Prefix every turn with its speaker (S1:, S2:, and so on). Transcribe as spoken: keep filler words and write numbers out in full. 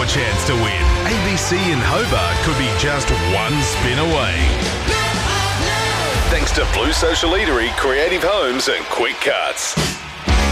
S1: your chance to win. A B C in Hobart could be just one spin away. Thanks to Blue Social Eatery, Creative Homes and Quick Cuts.